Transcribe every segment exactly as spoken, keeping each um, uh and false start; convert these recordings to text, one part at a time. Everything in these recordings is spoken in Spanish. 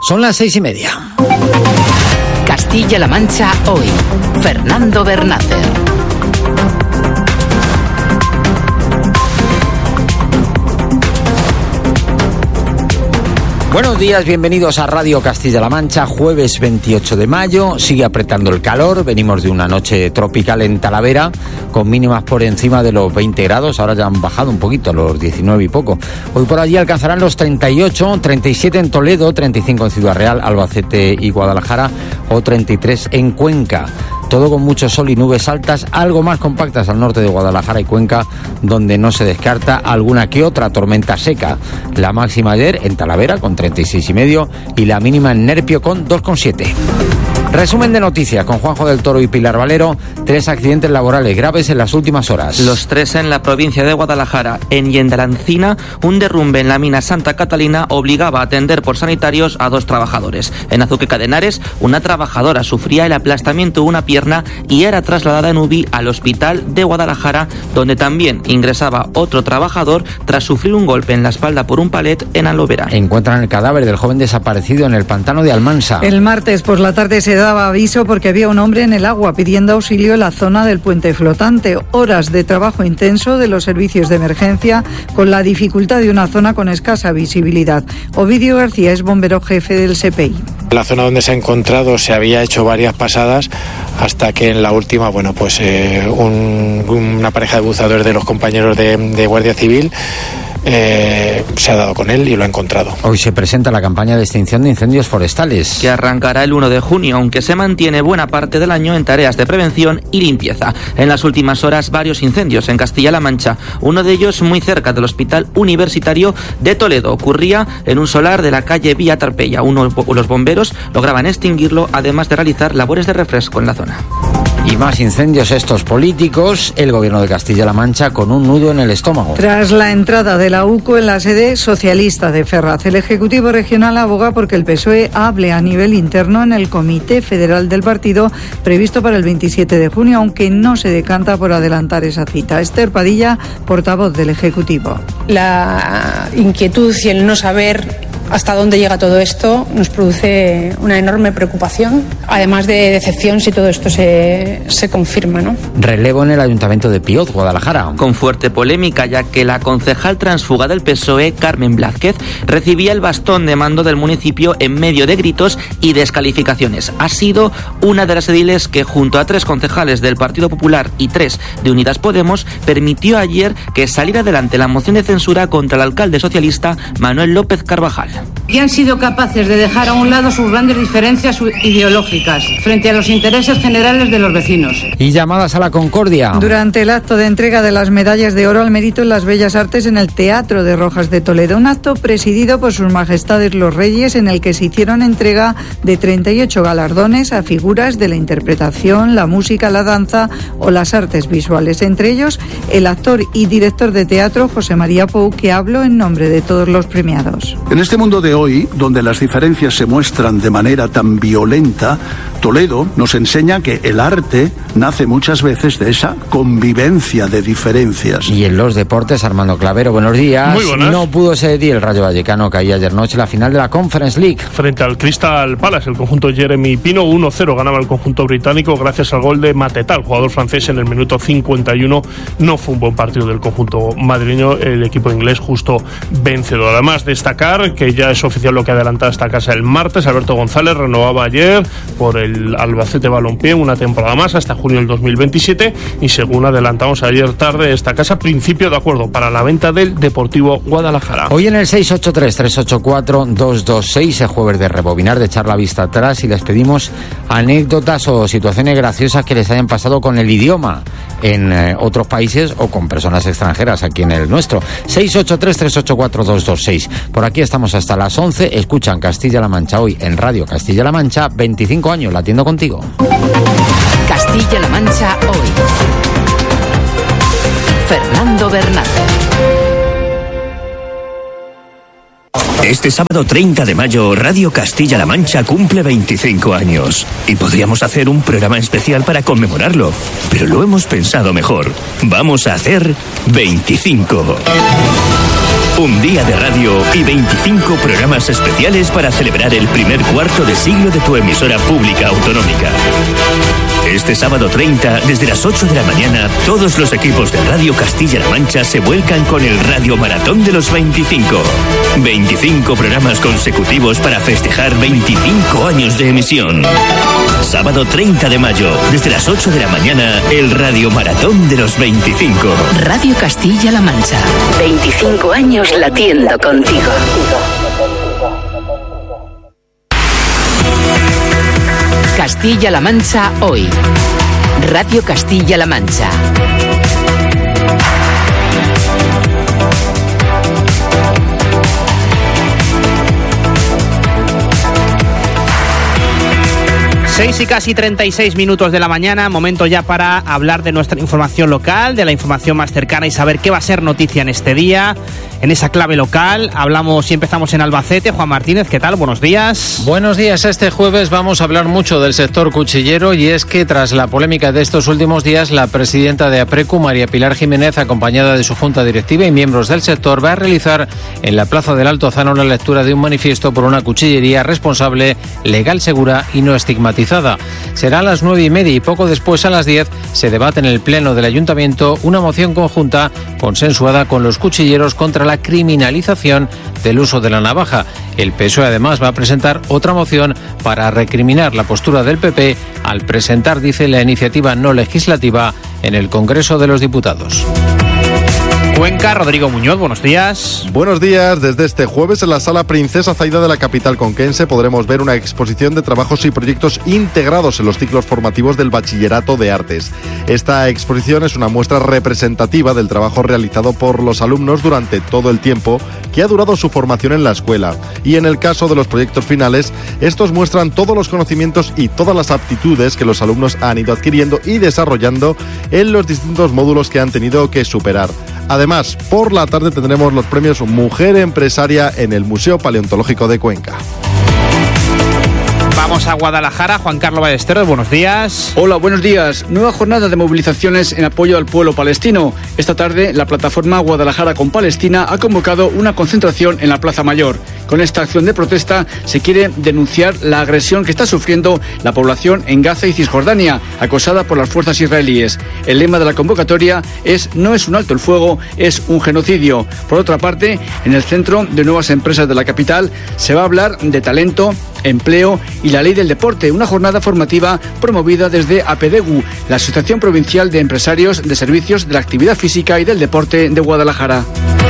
Son las seis y media. Castilla-La Mancha hoy. Fernando Bernácer. Buenos días, bienvenidos a Radio Castilla-La Mancha, jueves veintiocho de mayo, sigue apretando el calor, venimos de una noche tropical en Talavera, con mínimas por encima de los veinte grados, ahora ya han bajado un poquito, a los diecinueve y poco. Hoy por allí alcanzarán los treinta y ocho, treinta y siete en Toledo, treinta y cinco en Ciudad Real, Albacete y Guadalajara, o treinta y tres en Cuenca. Todo con mucho sol y nubes altas, algo más compactas al norte de Guadalajara y Cuenca, donde no se descarta alguna que otra tormenta seca. La máxima ayer en Talavera con treinta y seis y medio y la mínima en Nerpio con dos coma siete. Resumen de noticias con Juanjo del Toro y Pilar Valero. Tres accidentes laborales graves en las últimas horas. Los tres en la provincia de Guadalajara. En Yendalancina, un derrumbe en la mina Santa Catalina obligaba a atender por sanitarios a dos trabajadores. En Azuqueca de Henares, una trabajadora sufría el aplastamiento de una pierna y era trasladada en U B I al hospital de Guadalajara, donde también ingresaba otro trabajador tras sufrir un golpe en la espalda por un palet en Alovera. Encuentran el cadáver del joven desaparecido en el pantano de Almansa. El martes por la tarde se daba aviso porque había un hombre en el agua pidiendo auxilio en la zona del puente flotante. Horas de trabajo intenso de los servicios de emergencia con la dificultad de una zona con escasa visibilidad. Ovidio García es bombero jefe del S P I. La zona donde se ha encontrado se había hecho varias pasadas hasta que en la última, bueno, pues eh, un, una pareja de buzadores de los compañeros de, de Guardia Civil Eh, se ha dado con él y lo ha encontrado. Hoy se presenta la campaña de extinción de incendios forestales, que arrancará el uno de junio, aunque se mantiene buena parte del año en tareas de prevención y limpieza. En las últimas horas, varios incendios en Castilla-La Mancha, uno de ellos muy cerca del Hospital Universitario de Toledo. Ocurría en un solar de la calle Villa Tarpeya. Uno, los bomberos lograban extinguirlo, además de realizar labores de refresco en la zona. Y más incendios estos políticos, el gobierno de Castilla-La Mancha con un nudo en el estómago. Tras la entrada de la U C O en la sede socialista de Ferraz, el Ejecutivo Regional aboga porque el P S O E hable a nivel interno en el Comité Federal del Partido previsto para el veintisiete de junio, aunque no se decanta por adelantar esa cita. Esther Padilla, portavoz del Ejecutivo. La inquietud y el no saber hasta dónde llega todo esto nos produce una enorme preocupación, además de decepción si todo esto se, se confirma, ¿no? Relevo en el Ayuntamiento de Pióz, Guadalajara. Con fuerte polémica, ya que la concejal transfuga del P S O E, Carmen Blázquez, recibía el bastón de mando del municipio en medio de gritos y descalificaciones. Ha sido una de las ediles que, junto a tres concejales del Partido Popular y tres de Unidas Podemos, permitió ayer que saliera adelante la moción de censura contra el alcalde socialista Manuel López Carvajal. Y han sido capaces de dejar a un lado sus grandes diferencias ideológicas frente a los intereses generales de los vecinos. Y llamadas a la concordia. Durante el acto de entrega de las medallas de oro al mérito en las Bellas Artes en el Teatro de Rojas de Toledo, un acto presidido por sus majestades los reyes en el que se hicieron entrega de treinta y ocho galardones a figuras de la interpretación, la música, la danza o las artes visuales. Entre ellos, el actor y director de teatro José María Pou, que habló en nombre de todos los premiados. En este mundo de hoy, donde las diferencias se muestran de manera tan violenta, Toledo nos enseña que el arte nace muchas veces de esa convivencia de diferencias. Y en los deportes, Armando Clavero, buenos días. Muy buenas. No pudo ser el Rayo Vallecano, caía ayer noche la final de la Conference League. Frente al Crystal Palace, el conjunto Jeremy Pino, uno cero ganaba el conjunto británico gracias al gol de Matetal, jugador francés, en el minuto cincuenta y uno. No fue un buen partido del conjunto madrileño, el equipo inglés justo vencedor. Además, destacar que ya es oficial lo que adelanta esta casa el martes. Alberto González renovaba ayer por el Albacete Balompié una temporada más hasta junio del dos mil veintisiete, y según adelantamos ayer tarde, esta casa principio de acuerdo para la venta del Deportivo Guadalajara. Hoy en el seis ocho tres, tres ocho cuatro, dos dos seis, el jueves de rebobinar, de echar la vista atrás, y les pedimos anécdotas o situaciones graciosas que les hayan pasado con el idioma en eh, otros países o con personas extranjeras aquí en el nuestro. seis ocho tres, tres ocho cuatro, dos dos seis. Por aquí estamos hasta las once. Escuchan Castilla-La Mancha hoy en Radio Castilla-La Mancha. Veinticinco años latiendo contigo. Castilla-La Mancha hoy. Fernando Bernácer. Este sábado treinta de mayo, Radio Castilla-La Mancha cumple veinticinco años. Y podríamos hacer un programa especial para conmemorarlo. Pero lo hemos pensado mejor. Vamos a hacer veinticinco. Un día de radio y veinticinco programas especiales para celebrar el primer cuarto de siglo de tu emisora pública autonómica. Este sábado treinta, desde las ocho de la mañana, todos los equipos de Radio Castilla-La Mancha se vuelcan con el Radio Maratón de los veinticinco. veinticinco programas consecutivos para festejar veinticinco años de emisión. Sábado treinta de mayo, desde las ocho de la mañana, el Radio Maratón de los veinticinco. Radio Castilla-La Mancha. veinticinco años latiendo contigo. Castilla-La Mancha hoy. Radio Castilla-La Mancha. Seis y casi treinta y seis minutos de la mañana, momento ya para hablar de nuestra información local, de la información más cercana y saber qué va a ser noticia en este día, en esa clave local. Hablamos y empezamos en Albacete. Juan Martínez, ¿qué tal? Buenos días. Buenos días. Este jueves vamos a hablar mucho del sector cuchillero y es que tras la polémica de estos últimos días, la presidenta de APRECU, María Pilar Jiménez, acompañada de su junta directiva y miembros del sector, va a realizar en la Plaza del Altozano la lectura de un manifiesto por una cuchillería responsable, legal, segura y no estigmatizada. Será a las nueve y media y poco después, a las diez, se debate en el Pleno del Ayuntamiento una moción conjunta consensuada con los cuchilleros contra la criminalización del uso de la navaja. El P S O E además va a presentar otra moción para recriminar la postura del P P al presentar, dice, la iniciativa no legislativa en el Congreso de los Diputados. Cuenca, Rodrigo Muñoz, buenos días. Buenos días. Desde este jueves en la Sala Princesa Zaida de la capital conquense podremos ver una exposición de trabajos y proyectos integrados en los ciclos formativos del Bachillerato de Artes. Esta exposición es una muestra representativa del trabajo realizado por los alumnos durante todo el tiempo que ha durado su formación en la escuela. Y en el caso de los proyectos finales, estos muestran todos los conocimientos y todas las aptitudes que los alumnos han ido adquiriendo y desarrollando en los distintos módulos que han tenido que superar. Además, por la tarde tendremos los premios Mujer Empresaria en el Museo Paleontológico de Cuenca. Vamos a Guadalajara. Juan Carlos Ballesteros, buenos días. Hola, buenos días. Nueva jornada de movilizaciones en apoyo al pueblo palestino. Esta tarde, la plataforma Guadalajara con Palestina ha convocado una concentración en la Plaza Mayor. Con esta acción de protesta se quiere denunciar la agresión que está sufriendo la población en Gaza y Cisjordania, acosada por las fuerzas israelíes. El lema de la convocatoria es "No es un alto el fuego, es un genocidio". Por otra parte, en el Centro de Nuevas Empresas de la capital se va a hablar de talento, empleo y la ley del deporte, una jornada formativa promovida desde APEDEGU, la Asociación Provincial de Empresarios de Servicios de la Actividad Física y del Deporte de Guadalajara.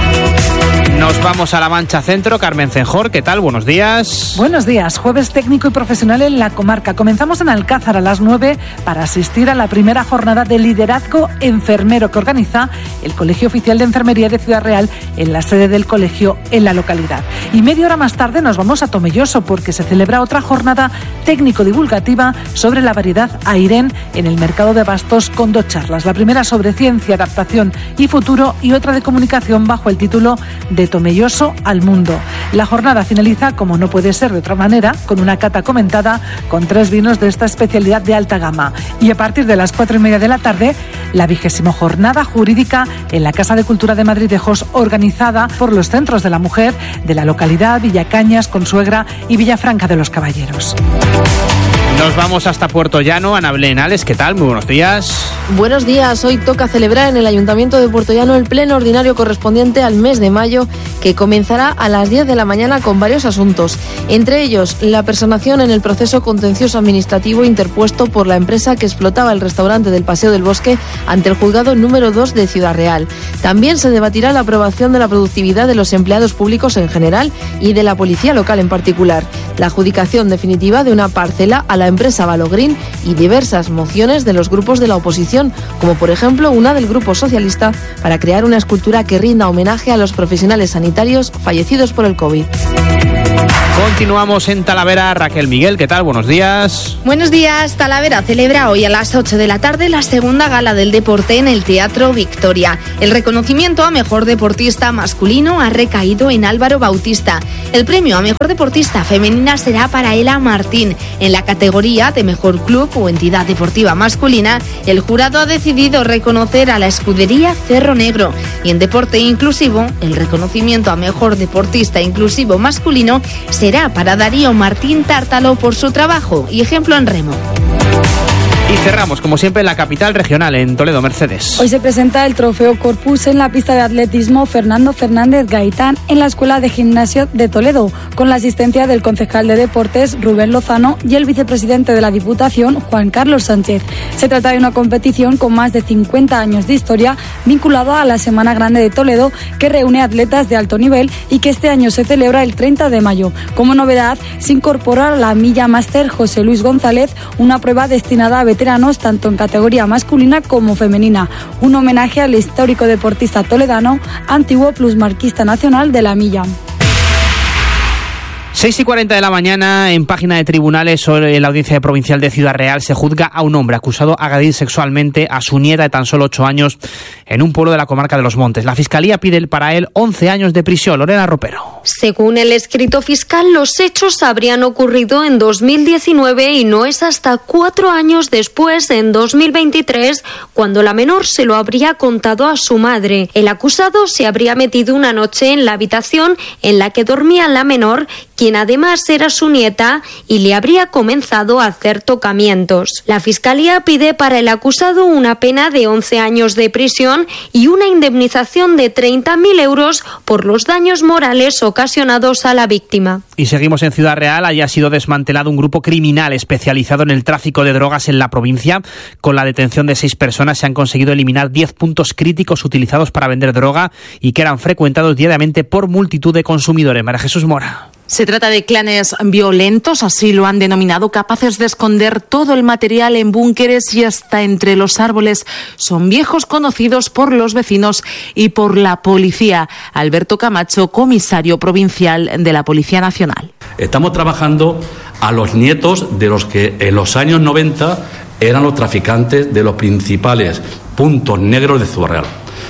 Nos vamos a La Mancha Centro. Carmen Cenjor, ¿qué tal? Buenos días. Buenos días. Jueves técnico y profesional en la comarca. Comenzamos en Alcázar a las nueve para asistir a la primera jornada de liderazgo enfermero que organiza el Colegio Oficial de Enfermería de Ciudad Real en la sede del colegio en la localidad. Y media hora más tarde nos vamos a Tomelloso porque se celebra otra jornada técnico-divulgativa sobre la variedad Airén en el mercado de abastos con dos charlas. La primera sobre ciencia, adaptación y futuro y otra de comunicación bajo el título de Tomelloso al mundo. La jornada finaliza, como no puede ser de otra manera, con una cata comentada con tres vinos de esta especialidad de alta gama. Y a partir de las cuatro y media de la tarde, la vigésima jornada jurídica en la Casa de Cultura de Madridejos, organizada por los Centros de la Mujer de la localidad, Villacañas, Consuegra y Villafranca de los Caballeros. Nos vamos hasta Puerto Llano. Ana Belén Ales, ¿qué tal? Muy buenos días. Buenos días. Hoy toca celebrar en el Ayuntamiento de Puerto Llano el pleno ordinario correspondiente al mes de mayo, que comenzará a las diez de la mañana con varios asuntos. Entre ellos, la personación en el proceso contencioso administrativo interpuesto por la empresa que explotaba el restaurante del Paseo del Bosque ante el juzgado número dos de Ciudad Real. También se debatirá la aprobación de la productividad de los empleados públicos en general y de la policía local en particular, la adjudicación definitiva de una parcela a la empresa Valogreen y diversas mociones de los grupos de la oposición, como por ejemplo una del Grupo Socialista para crear una escultura que rinda homenaje a los profesionales sanitarios fallecidos por el COVID. Continuamos en Talavera. Raquel Miguel, ¿qué tal? Buenos días. Buenos días. Talavera celebra hoy a las ocho de la tarde la segunda gala del deporte en el Teatro Victoria. El reconocimiento a mejor deportista masculino ha recaído en Álvaro Bautista. El premio a mejor deportista femenina será para Ela Martín en la categoría categoría de mejor club o entidad deportiva masculina, el jurado ha decidido reconocer a la escudería Cerro Negro. Y en deporte inclusivo, el reconocimiento a mejor deportista inclusivo masculino será para Darío Martín Tártalo por su trabajo y ejemplo en remo. Y cerramos, como siempre, en la capital regional, en Toledo, Mercedes. Hoy se presenta el trofeo Corpus en la pista de atletismo Fernando Fernández Gaitán en la Escuela de Gimnasio de Toledo, con la asistencia del concejal de Deportes Rubén Lozano y el vicepresidente de la Diputación Juan Carlos Sánchez. Se trata de una competición con más de cincuenta años de historia vinculada a la Semana Grande de Toledo, que reúne atletas de alto nivel y que este año se celebra el treinta de mayo. Como novedad, se incorpora la Milla Máster José Luis González, una prueba destinada a veteranos tanto en categoría masculina como femenina. Un homenaje al histórico deportista toledano, antiguo plusmarquista nacional de la milla. seis y cuarenta de la mañana, en página de tribunales, en la audiencia provincial de Ciudad Real, se juzga a un hombre acusado de agredir sexualmente a su nieta de tan solo ocho años en un pueblo de la comarca de Los Montes. La Fiscalía pide para él once años de prisión. Lorena Ropero. Según el escrito fiscal, los hechos habrían ocurrido en dos mil diecinueve y no es hasta cuatro años después, en dos mil veintitrés, cuando la menor se lo habría contado a su madre. El acusado se habría metido una noche en la habitación en la que dormía la menor, quien además era su nieta, y le habría comenzado a hacer tocamientos. La Fiscalía pide para el acusado una pena de once años de prisión y una indemnización de treinta mil euros por los daños morales ocasionados a la víctima. Y seguimos en Ciudad Real. Allí ha sido desmantelado un grupo criminal especializado en el tráfico de drogas en la provincia. Con la detención de seis personas se han conseguido eliminar diez puntos críticos utilizados para vender droga y que eran frecuentados diariamente por multitud de consumidores. María Jesús Mora. Se trata de clanes violentos, así lo han denominado, capaces de esconder todo el material en búnkeres y hasta entre los árboles. Son viejos conocidos por los vecinos y por la policía. Alberto Camacho, comisario provincial de la Policía Nacional. Estamos trabajando a los nietos de los que en los años noventa eran los traficantes de los principales puntos negros de Ciudad Real.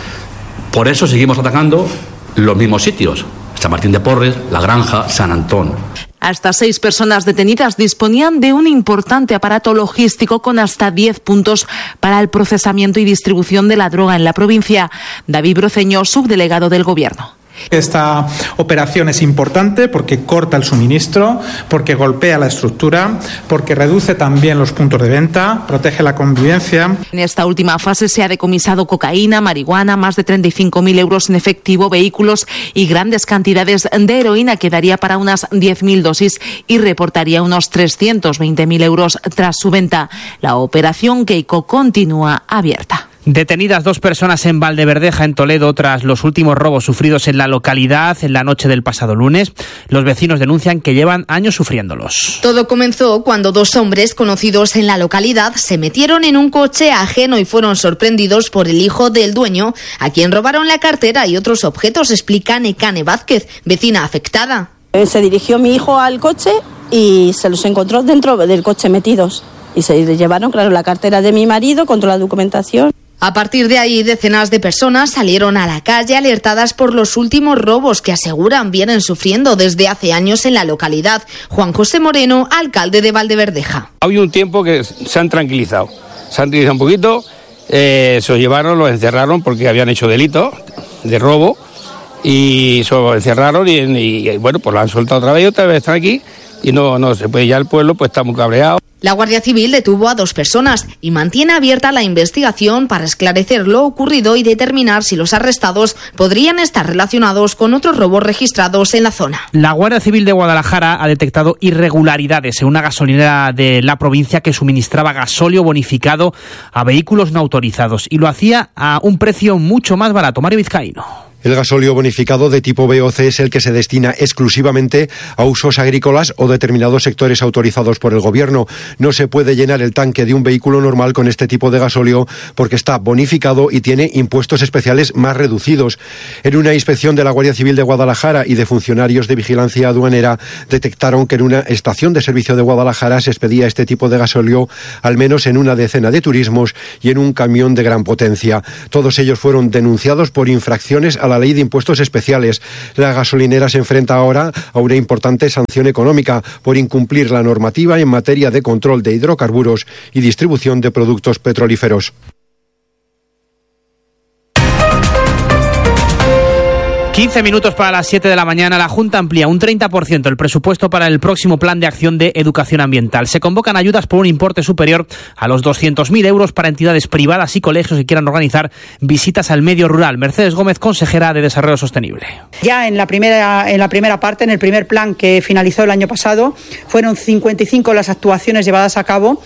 Por eso seguimos atacando los mismos sitios: San Martín de Porres, La Granja, San Antón. Hasta seis personas detenidas disponían de un importante aparato logístico con hasta diez puntos para el procesamiento y distribución de la droga en la provincia. David Broceño, subdelegado del Gobierno. Esta operación es importante porque corta el suministro, porque golpea la estructura, porque reduce también los puntos de venta, protege la convivencia. En esta última fase se ha decomisado cocaína, marihuana, más de treinta y cinco mil euros en efectivo, vehículos y grandes cantidades de heroína, que daría para unas diez mil dosis y reportaría unos trescientos veinte mil euros tras su venta. La operación Keiko continúa abierta. Detenidas dos personas en Valdeverdeja, en Toledo, tras los últimos robos sufridos en la localidad en la noche del pasado lunes. Los vecinos denuncian que llevan años sufriéndolos. Todo comenzó cuando dos hombres conocidos en la localidad se metieron en un coche ajeno y fueron sorprendidos por el hijo del dueño, a quien robaron la cartera y otros objetos, explica Necane Vázquez, vecina afectada. Se dirigió mi hijo al coche y se los encontró dentro del coche metidos. Y se llevaron, claro, la cartera de mi marido con toda la documentación. A partir de ahí, decenas de personas salieron a la calle alertadas por los últimos robos que aseguran vienen sufriendo desde hace años en la localidad. Juan José Moreno, alcalde de Valdeverdeja. Ha habido un tiempo que se han tranquilizado, se han tranquilizado un poquito, eh, se los llevaron, los encerraron porque habían hecho delito de robo y se los encerraron y, y, y bueno, pues lo han soltado otra vez y otra vez están aquí y no, no se puede, ya el pueblo pues está muy cabreado. La Guardia Civil detuvo a dos personas y mantiene abierta la investigación para esclarecer lo ocurrido y determinar si los arrestados podrían estar relacionados con otros robos registrados en la zona. La Guardia Civil de Guadalajara ha detectado irregularidades en una gasolinera de la provincia que suministraba gasóleo bonificado a vehículos no autorizados y lo hacía a un precio mucho más barato. Mario Vizcaíno. El gasóleo bonificado de tipo B o C es el que se destina exclusivamente a usos agrícolas o determinados sectores autorizados por el Gobierno. No se puede llenar el tanque de un vehículo normal con este tipo de gasóleo porque está bonificado y tiene impuestos especiales más reducidos. En una inspección de la Guardia Civil de Guadalajara y de funcionarios de vigilancia aduanera detectaron que en una estación de servicio de Guadalajara se expedía este tipo de gasóleo al menos en una decena de turismos y en un camión de gran potencia. Todos ellos fueron denunciados por infracciones a a la ley de impuestos especiales. La gasolinera se enfrenta ahora a una importante sanción económica por incumplir la normativa en materia de control de hidrocarburos y distribución de productos petrolíferos. quince minutos para las siete de la mañana. La Junta amplía un treinta por ciento el presupuesto para el próximo Plan de Acción de Educación Ambiental. Se convocan ayudas por un importe superior a los doscientos mil euros para entidades privadas y colegios que quieran organizar visitas al medio rural. Mercedes Gómez, consejera de Desarrollo Sostenible. Ya en la primera, en la primera parte, en el primer plan que finalizó el año pasado, fueron cincuenta y cinco las actuaciones llevadas a cabo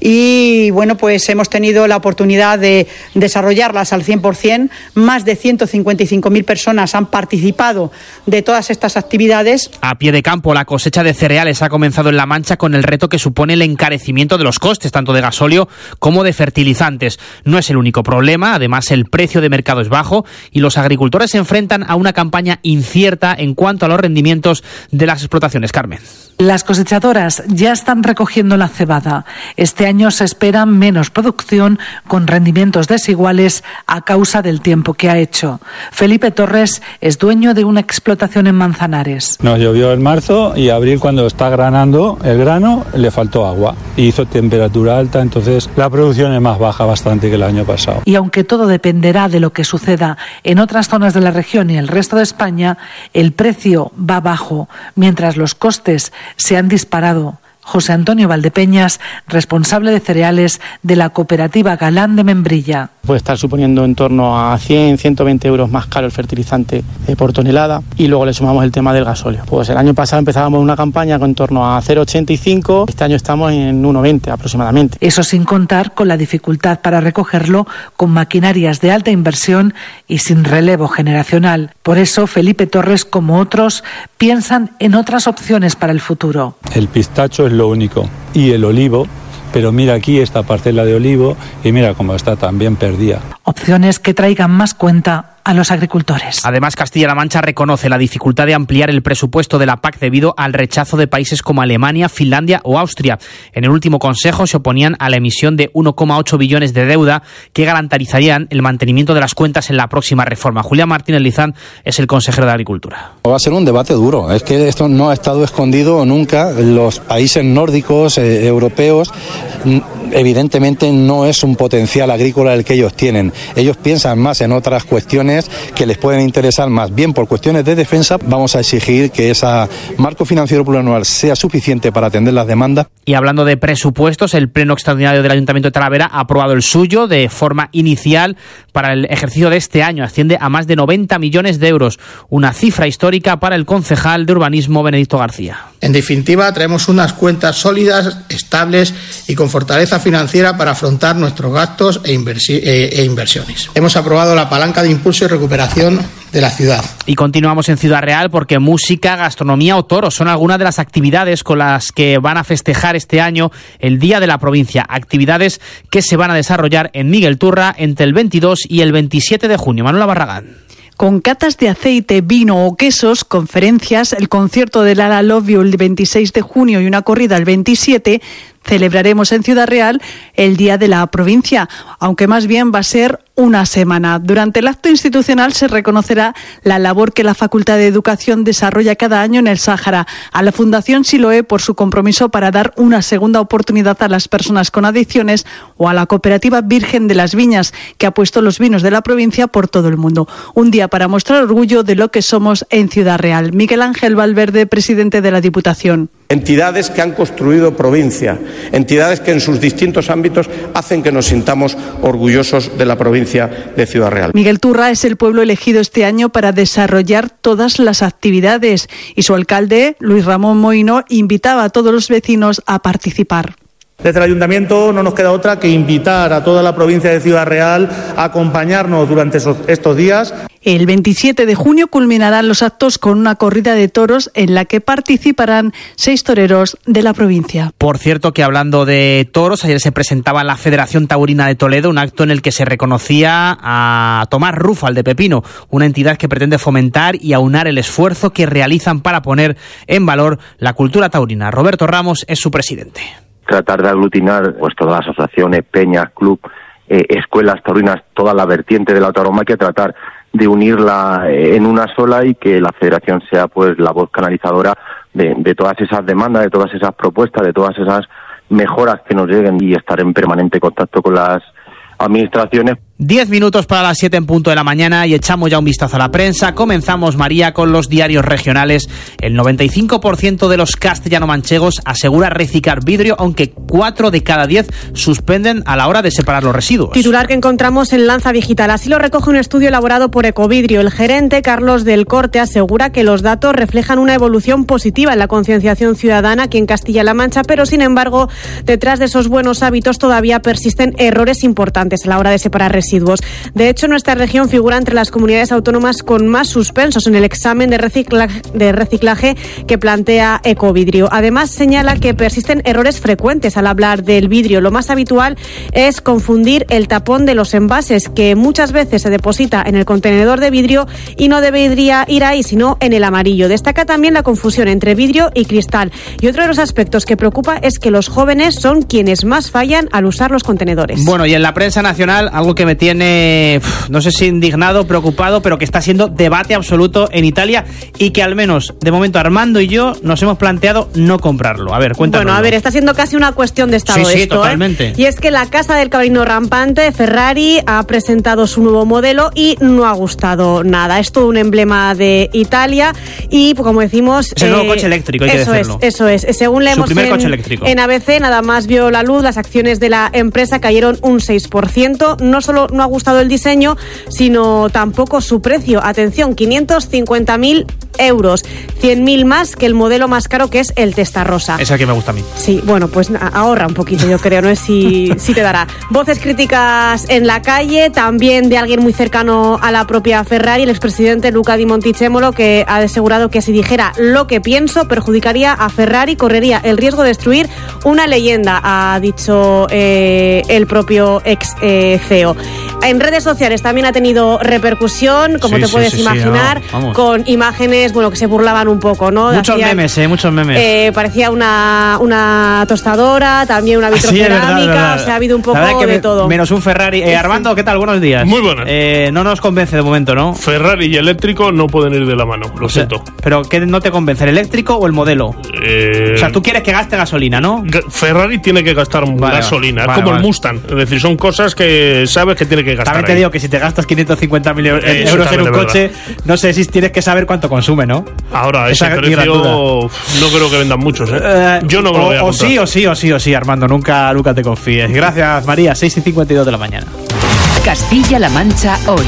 y bueno, pues hemos tenido la oportunidad de desarrollarlas al cien por ciento. Más de ciento cincuenta y cinco mil personas han participado participado de todas estas actividades. A pie de campo, la cosecha de cereales ha comenzado en La Mancha con el reto que supone el encarecimiento de los costes, tanto de gasóleo como de fertilizantes. No es el único problema, además el precio de mercado es bajo y los agricultores se enfrentan a una campaña incierta en cuanto a los rendimientos de las explotaciones. Carmen. Las cosechadoras ya están recogiendo la cebada. Este año se espera menos producción con rendimientos desiguales a causa del tiempo que ha hecho. Felipe Torres es dueño de una explotación en Manzanares. Nos llovió en marzo y abril, cuando está granando el grano, le faltó agua. Hizo temperatura alta, entonces la producción es más baja bastante que el año pasado. Y aunque todo dependerá de lo que suceda en otras zonas de la región y el resto de España, el precio va bajo, mientras los costes se han disparado. José Antonio Valdepeñas, responsable de cereales de la cooperativa Galán de Membrilla. Puede estar suponiendo en torno a cien, ciento veinte euros más caro el fertilizante por tonelada y luego le sumamos el tema del gasóleo. Pues el año pasado empezábamos una campaña con en torno a cero coma ochenta y cinco, este año estamos en uno coma veinte aproximadamente. Eso sin contar con la dificultad para recogerlo con maquinarias de alta inversión y sin relevo generacional. Por eso Felipe Torres, como otros, piensan en otras opciones para el futuro. El pistacho es lo único y el olivo, pero mira aquí esta parcela de olivo y mira cómo está también perdida. Opciones que traigan más cuenta a los agricultores. Además, Castilla-La Mancha reconoce la dificultad de ampliar el presupuesto de la P A C debido al rechazo de países como Alemania, Finlandia o Austria. En el último consejo se oponían a la emisión de uno coma ocho billones de deuda que garantizarían el mantenimiento de las cuentas en la próxima reforma. Julián Martínez Lizán es el consejero de Agricultura. Va a ser un debate duro. Es que esto no ha estado escondido nunca. Los países nórdicos, eh, europeos, evidentemente no es un potencial agrícola el que ellos tienen. Ellos piensan más en otras cuestiones que les pueden interesar más. Bien, por cuestiones de defensa vamos a exigir que ese marco financiero plurianual sea suficiente para atender las demandas. Y hablando de presupuestos, el Pleno Extraordinario del Ayuntamiento de Talavera ha aprobado el suyo de forma inicial para el ejercicio de este año. Asciende a más de noventa millones de euros, una cifra histórica para el concejal de Urbanismo Benedicto García. En definitiva, traemos unas cuentas sólidas, estables y con fortaleza financiera para afrontar nuestros gastos e, inversi- e, e inversiones. Hemos aprobado la palanca de impulso y recuperación de la ciudad. Y continuamos en Ciudad Real porque música, gastronomía o toros son algunas de las actividades con las que van a festejar este año el Día de la Provincia. Actividades que se van a desarrollar en Miguel Turra entre el veintidós y el veintisiete de junio. Manuela Barragán. Con catas de aceite, vino o quesos, conferencias, el concierto del Ala Love You el veintiséis de junio y una corrida el veintisiete, celebraremos en Ciudad Real el Día de la Provincia, aunque más bien va a ser una semana. Durante el acto institucional se reconocerá la labor que la Facultad de Educación desarrolla cada año en el Sáhara, a la Fundación Siloé por su compromiso para dar una segunda oportunidad a las personas con adicciones o a la Cooperativa Virgen de las Viñas, que ha puesto los vinos de la provincia por todo el mundo. Un día para mostrar orgullo de lo que somos en Ciudad Real. Miguel Ángel Valverde, presidente de la Diputación. Entidades que han construido provincia, entidades que en sus distintos ámbitos hacen que nos sintamos orgullosos de la provincia de Ciudad Real. Miguel Turra es el pueblo elegido este año para desarrollar todas las actividades y su alcalde, Luis Ramón Moino, invitaba a todos los vecinos a participar. Desde el Ayuntamiento no nos queda otra que invitar a toda la provincia de Ciudad Real a acompañarnos durante esos, estos días. El veintisiete de junio culminarán los actos con una corrida de toros en la que participarán seis toreros de la provincia. Por cierto, que hablando de toros, ayer se presentaba en la Federación Taurina de Toledo un acto en el que se reconocía a Tomás Rufo, al de Pepino, una entidad que pretende fomentar y aunar el esfuerzo que realizan para poner en valor la cultura taurina. Roberto Ramos es su presidente. Tratar de aglutinar pues todas las asociaciones, peñas, club, eh, escuelas taurinas, toda la vertiente de la tauromaquia, tratar de unirla en una sola y que la federación sea pues la voz canalizadora de, de todas esas demandas, de todas esas propuestas, de todas esas mejoras que nos lleguen, y estar en permanente contacto con las administraciones. Diez minutos para las siete en punto de la mañana y echamos ya un vistazo a la prensa. Comenzamos, María, con los diarios regionales. El noventa y cinco por ciento de los castellano-manchegos asegura reciclar vidrio, aunque cuatro de cada diez suspenden a la hora de separar los residuos. Titular que encontramos en Lanza Digital. Así lo recoge un estudio elaborado por Ecovidrio. El gerente, Carlos del Corte, asegura que los datos reflejan una evolución positiva en la concienciación ciudadana aquí en Castilla-La Mancha, pero sin embargo, detrás de esos buenos hábitos todavía persisten errores importantes a la hora de separar residuos. De hecho, nuestra región figura entre las comunidades autónomas con más suspensos en el examen de reciclaje, de reciclaje que plantea Ecovidrio. Además, señala que persisten errores frecuentes al hablar del vidrio. Lo más habitual es confundir el tapón de los envases, que muchas veces se deposita en el contenedor de vidrio y no debería ir ahí, sino en el amarillo. Destaca también la confusión entre vidrio y cristal. Y otro de los aspectos que preocupa es que los jóvenes son quienes más fallan al usar los contenedores. Bueno, y en la prensa nacional, algo que me tiene, no sé si indignado, preocupado, pero que está siendo debate absoluto en Italia y que al menos, de momento, Armando y yo nos hemos planteado no comprarlo. A ver, cuéntanos. Bueno, a ver, está siendo casi una cuestión de estado sí, sí, esto, totalmente. ¿eh? Y es que la casa del caballo rampante, Ferrari, ha presentado su nuevo modelo y no ha gustado nada. Es todo un emblema de Italia y, como decimos... Es el eh, nuevo coche eléctrico, hay que eso decirlo. Es, eso es. Según leemos Su primer en, coche eléctrico. en A B C, nada más vio la luz, las acciones de la empresa cayeron un seis por ciento. No solo no ha gustado el diseño, sino tampoco su precio. Atención, quinientos cincuenta mil euros, cien mil más que el modelo más caro, que es el Testarossa. Esa que me gusta a mí. Sí, bueno, pues ahorra un poquito, yo creo, no es si, si te dará. Voces críticas en la calle, también de alguien muy cercano a la propia Ferrari, el expresidente Luca Di Monticemolo, que ha asegurado que si dijera lo que pienso perjudicaría a Ferrari, correría el riesgo de destruir una leyenda, ha dicho eh, el propio ex eh, C E O. En redes sociales también ha tenido repercusión, como sí, te sí, puedes sí, imaginar, sí, no, con imágenes, bueno, que se burlaban un poco, ¿no? Muchos Hacían, memes, eh, muchos memes. Eh, parecía una, una tostadora, también una vitrocerámica, o sea, ha habido un poco de me, todo. Menos un Ferrari. Eh, Armando, ¿qué tal? Buenos días. Muy buenas. Eh, no nos convence de momento, ¿no? Ferrari y eléctrico no pueden ir de la mano, lo o sea, siento. ¿Pero qué no te convence, el eléctrico o el modelo? Eh... O sea, tú quieres que gaste gasolina, ¿no? Ferrari tiene que gastar vale, gasolina, vale, es como vale. el Mustang. Es decir, son cosas que sabes que tiene que gastar. También te ahí. digo que si te gastas quinientos cincuenta mil euros en un coche, no sé si tienes que saber cuánto consume, ¿no? Ahora, ese Esa precio no creo que vendan muchos, ¿eh? eh Yo no me lo o, voy a comprar. O sí, o sí, o sí, o sí, Armando, nunca, nunca te confíes. Gracias, María, seis y cincuenta y dos de la mañana. Castilla-La Mancha hoy.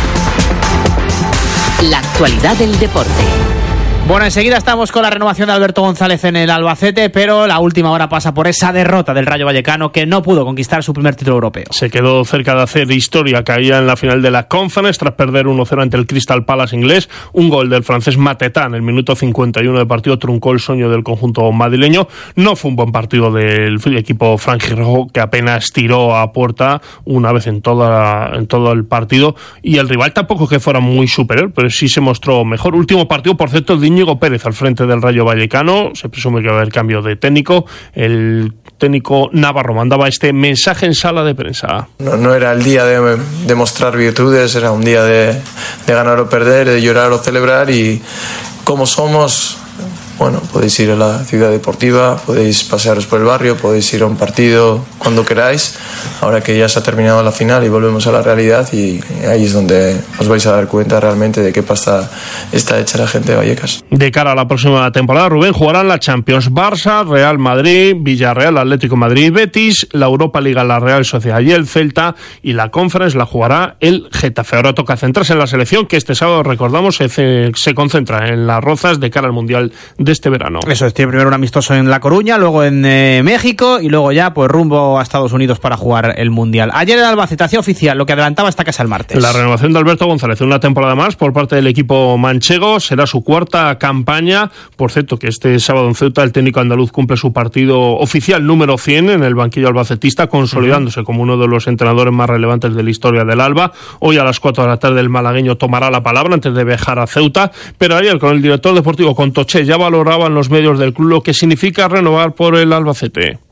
La actualidad del deporte. Bueno, enseguida estamos con la renovación de Alberto González en el Albacete, pero la última hora pasa por esa derrota del Rayo Vallecano, que no pudo conquistar su primer título europeo. Se quedó cerca de hacer historia, caía en la final de la Conference tras perder uno cero ante el Crystal Palace inglés. Un gol del francés Matetá en el minuto cincuenta y uno de partido truncó el sueño del conjunto madrileño. No fue un buen partido del equipo franjirrojo, que apenas tiró a puerta una vez en, toda, en todo el partido, y el rival tampoco que fuera muy superior, pero sí se mostró mejor. Último partido, por cierto, de Íñigo Pérez al frente del Rayo Vallecano. Se presume que va a haber cambio de técnico. El técnico navarro mandaba este mensaje en sala de prensa. No, no era el día de, de mostrar virtudes, era un día de, de ganar o perder, de llorar o celebrar, y como somos, bueno, podéis ir a la ciudad deportiva, podéis pasearos por el barrio, podéis ir a un partido cuando queráis, ahora que ya se ha terminado la final y volvemos a la realidad, y ahí es donde os vais a dar cuenta realmente de qué pasta está hecha la gente de Vallecas. De cara a la próxima temporada, Rubén, jugarán la Champions Barça, Real Madrid, Villarreal, Atlético Madrid y Betis, la Europa Liga, la Real Sociedad y el Celta, y la Conference la jugará el Getafe. Ahora toca centrarse en la selección, que este sábado, recordamos, se, se concentra en Las Rozas de cara al Mundial de este verano. Eso es, tiene primero un amistoso en La Coruña, luego en eh, México, y luego ya pues rumbo a Estados Unidos para jugar el Mundial. Ayer el Albacete hacía oficial lo que adelantaba esta casa el martes. La renovación de Alberto González, una temporada más por parte del equipo manchego, será su cuarta campaña. Por cierto, que este sábado en Ceuta el técnico andaluz cumple su partido oficial número cien en el banquillo albacetista, consolidándose uh-huh. como uno de los entrenadores más relevantes de la historia del Alba. Hoy a las cuatro de la tarde el malagueño tomará la palabra antes de viajar a Ceuta, pero ayer con el director deportivo, con Toché, ya valoraban los medios del club lo que significa renovar por el Albacete.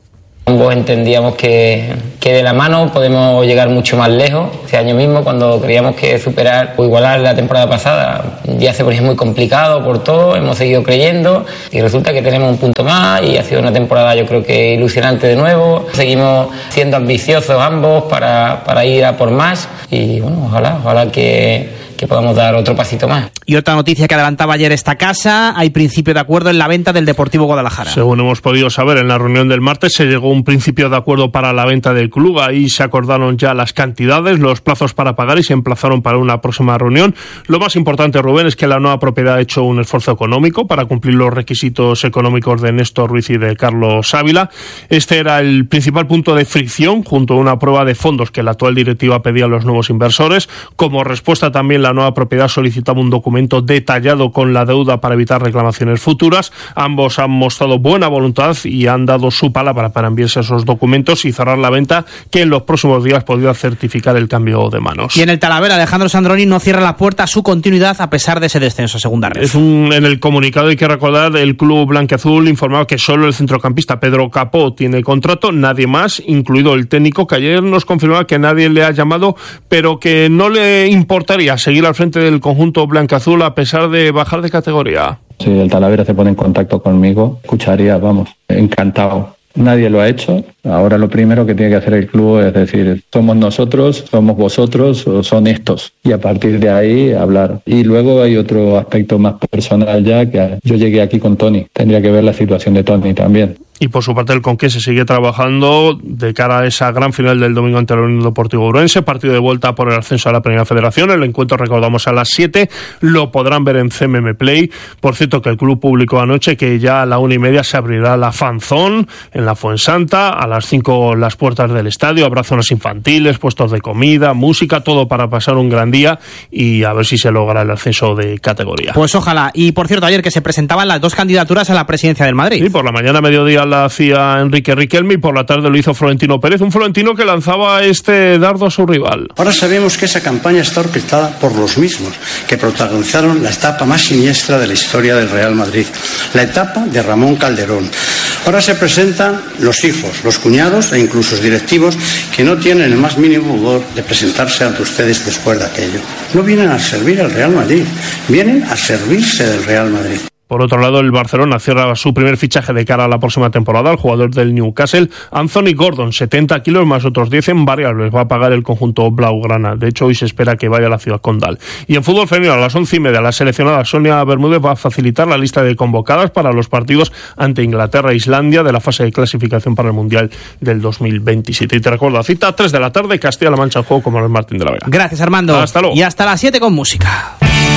Ambos entendíamos que, que de la mano podemos llegar mucho más lejos. Este año mismo, cuando creíamos que superar o igualar la temporada pasada ya se ponía muy complicado por todo, hemos seguido creyendo y resulta que tenemos un punto más y ha sido una temporada, yo creo que ilusionante de nuevo. Seguimos siendo ambiciosos ambos para, para ir a por más y bueno, ojalá, ojalá que... que podamos dar otro pasito más. Y otra noticia que adelantaba ayer esta casa, hay principio de acuerdo en la venta del Deportivo Guadalajara. Según hemos podido saber, en la reunión del martes se llegó a un principio de acuerdo para la venta del club. Ahí se acordaron ya las cantidades, los plazos para pagar y se emplazaron para una próxima reunión. Lo más importante, Rubén, es que la nueva propiedad ha hecho un esfuerzo económico para cumplir los requisitos económicos de Néstor Ruiz y de Carlos Ávila. Este era el principal punto de fricción, junto a una prueba de fondos que la actual directiva pedía a los nuevos inversores. Como respuesta también la La nueva propiedad solicitaba un documento detallado con la deuda para evitar reclamaciones futuras. Ambos han mostrado buena voluntad y han dado su palabra para enviarse esos documentos y cerrar la venta, que en los próximos días podría certificar el cambio de manos. Y en el Talavera, Alejandro Sandroni no cierra la puerta a su continuidad a pesar de ese descenso a segunda red. Es un, en el comunicado hay que recordar, el club blanquiazul informaba que solo el centrocampista Pedro Capó tiene contrato, nadie más, incluido el técnico, que ayer nos confirmaba que nadie le ha llamado, pero que no le importaría seguir al frente del conjunto blanquiazul a pesar de bajar de categoría. Si el Talavera se pone en contacto conmigo, escucharía, vamos, encantado. Nadie lo ha hecho. Ahora lo primero que tiene que hacer el club es decir, somos nosotros, somos vosotros o son estos. Y a partir de ahí hablar. Y luego hay otro aspecto más personal ya, que yo llegué aquí con Tony. Tendría que ver la situación de Tony también. Y por su parte el Conquense sigue trabajando de cara a esa gran final del domingo ante el Unión Deportivo Ourense, partido de vuelta por el ascenso a la Primera Federación. El encuentro, recordamos, a las siete, lo podrán ver en C M M Play. Por cierto, que el club publicó anoche que ya a la una y media se abrirá la fanzón en la Fuensanta, a las cinco las puertas del estadio, habrá zonas infantiles, puestos de comida, música, todo para pasar un gran día y a ver si se logra el ascenso de categoría. Pues ojalá. Y por cierto, ayer que se presentaban las dos candidaturas a la presidencia del Madrid. Sí, por la mañana, mediodía, la hacía Enrique Riquelme y por la tarde lo hizo Florentino Pérez, un Florentino que lanzaba este dardo a su rival. Ahora sabemos que esa campaña está orquestada por los mismos que protagonizaron la etapa más siniestra de la historia del Real Madrid, la etapa de Ramón Calderón. Ahora se presentan los hijos, los cuñados e incluso los directivos que no tienen el más mínimo pudor de presentarse ante ustedes después de aquello. No vienen a servir al Real Madrid, vienen a servirse del Real Madrid. Por otro lado, el Barcelona cierra su primer fichaje de cara a la próxima temporada. El jugador del Newcastle, Anthony Gordon, setenta kilos más otros diez en variables, va a pagar el conjunto blaugrana. De hecho, hoy se espera que vaya a la ciudad condal. Y en fútbol femenino, a las once y media, la seleccionada Sonia Bermúdez va a facilitar la lista de convocadas para los partidos ante Inglaterra e Islandia de la fase de clasificación para el Mundial del dos mil veintisiete. Y te recuerdo, cita tres de la tarde, Castilla-La Mancha en juego como el Martín de la Vega. Gracias, Armando. Hasta luego. Y hasta las siete con música.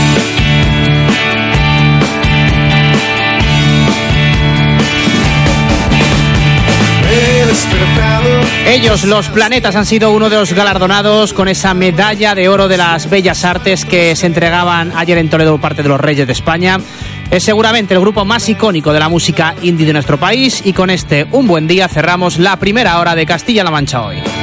Ellos, los Planetas, han sido uno de los galardonados con esa medalla de oro de las Bellas Artes que se entregaban ayer en Toledo por parte de los Reyes de España. Es seguramente el grupo más icónico de la música indie de nuestro país y con este Un Buen Día cerramos la primera hora de Castilla-La Mancha hoy.